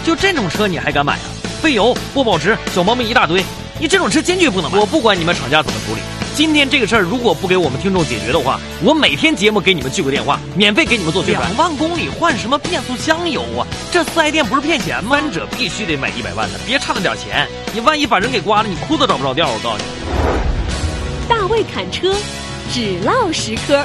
就这种车你还敢买啊？费油、不保值、小毛病一大堆，你这种车坚决不能买。我不管你们厂家怎么处理，今天这个事儿如果不给我们听众解决的话，我每天节目给你们聚个电话，免费给你们做宣传。2万公里换什么变速箱油啊？这四 S 店不是骗钱吗？翻者必须得买100万的，别差那点钱，你万一把人给刮了，你裤子找不着调。我告诉你， 大卫侃车，只唠10科。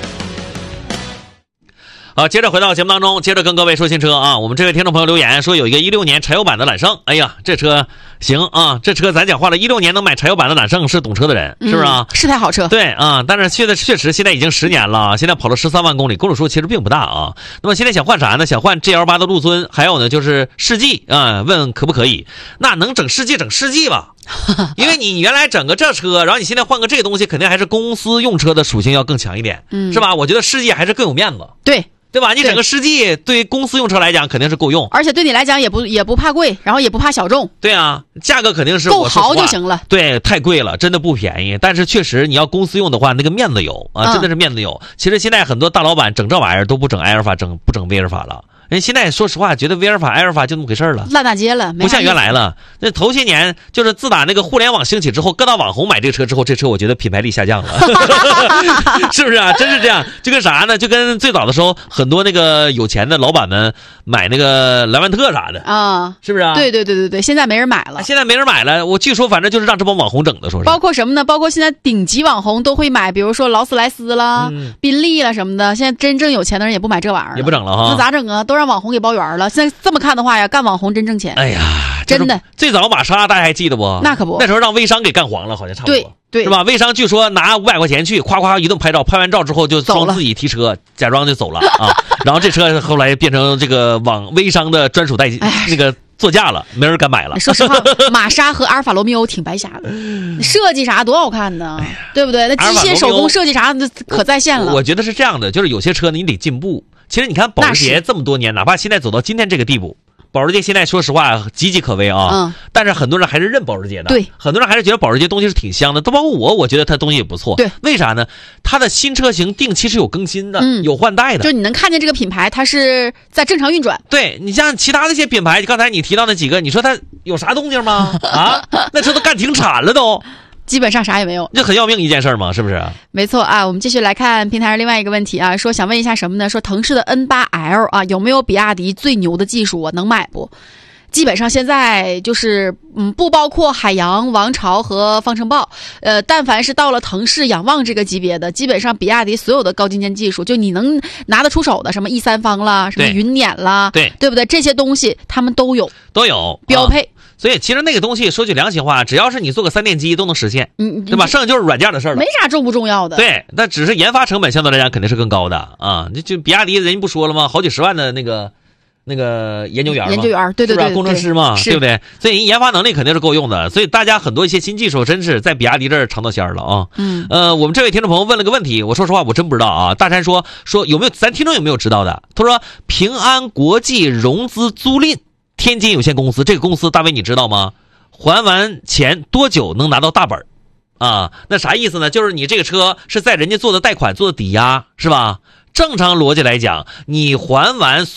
好，接着回到节目当中，接着跟各位说新车啊。我们这位听众朋友留言说有一个16年柴油版的揽胜，哎呀，这车行啊，这车咱讲话了，16年能买柴油版的揽胜是懂车的人，是不是啊？ 是台好车。 对啊，但是确实现在已经10年了，现在跑了13万公里，公里数其实并不大啊。那么现在想换啥呢？想换 GL8 的陆尊，还有呢就是世纪啊，问可不可以？那能整世纪吧？因为你原来整个这车，然后你现在换个这个东西，肯定还是公司用车的属性要更强一点，是吧？我觉得世纪还是更有面子。对吧？你整个世纪对于公司用车来讲肯定是够用， 而且对你来讲也不怕贵，然后也不怕小众。 对啊，价格肯定是够豪就行了。 对，太贵了，真的不便宜。但是确实你要公司用的话，那个面子有啊，真的是面子有。其实现在很多大老板整这玩意儿都不整埃尔法，不整威尔法了。人现在说实话，觉得威尔法、埃尔法就那么回事了， 烂大街了， 不像原来了。那头些年就是自打那个互联网兴起之后，各大网红买这个车之后，这车我觉得品牌力下降了，是不是啊？真是这样，就跟啥呢？就跟最早的时候，很多那个有钱的老板们买那个莱万特啥的啊， 是不是啊？ 对，现在没人买了。 现在没人买了，我据说反正就是让这帮网红整的，说是。 包括什么呢？包括现在顶级网红都会买，比如说劳斯莱斯啦、宾利啦什么的。现在真正有钱的人也不买这玩意儿， 也不整了哈。 那咋整啊？都让网红给包圆了。现在这么看的话呀，干网红真挣钱。 哎呀， 真的。 最早玛莎大家还记得不？ 那可不， 那时候让微商给干黄了，好像差不多。 对， 是吧？微商据说拿500块钱去，夸一顿拍照，拍完照之后就装自己提车，假装就走了啊。然后这车后来变成这个微商的专属那个座驾了，没人敢买了。 说实话，玛莎和阿尔法罗密欧挺白瞎的，设计啥多好看呢，对不对？那机械手工设计啥的可在线了。 我觉得是这样的，就是有些车呢你得进步。其实你看保时捷这么多年，哪怕现在走到今天这个地步，保时捷现在说实话岌岌可危啊。但是很多人还是认保时捷的。 对， 很多人还是觉得保时捷东西是挺香的，都包括我觉得它东西也不错。 对， 为啥呢？它的新车型定期是有更新的，有换代的， 就你能看见这个品牌它是在正常运转。 对，你像其他那些品牌，刚才你提到那几个，你说它有啥动静吗？啊，那车都干停产了都。 基本上啥也没有， 这很要命一件事嘛，是不是？ 没错啊，我们继续来看平台上另外一个问题啊，说想问一下什么呢？说腾势的 N8L 啊，有没有比亚迪最牛的技术啊？能买不？基本上现在就是不包括海洋、王朝和方程豹，但凡是到了腾势、仰望这个级别的，基本上比亚迪所有的高精尖技术，就你能拿得出手的，什么 E3方啦，什么云辇啦，对不对？这些东西他们都有标配。 所以其实那个东西说句良心话，只要是你做个3电机都能实现，对吧？剩下就是软件的事儿了， 没啥重不重要的。 对，但只是研发成本相对来讲肯定是更高的啊。就比亚迪人家不说了吗？好几10万的那个研究员嘛， 对， 是吧？工程师嘛，对不对？所以研发能力肯定是够用的。所以大家很多一些新技术真是在比亚迪这儿尝到鲜儿了啊。我们这位听众朋友问了个问题，我说实话我真不知道啊。大山说有没有咱听众有没有知道的？他说平安国际融资租赁天津有限公司，这个公司大卫你知道吗？还完钱多久能拿到大本啊？那啥意思呢？就是你这个车是在人家做的贷款做的抵押，是吧？正常逻辑来讲，你还完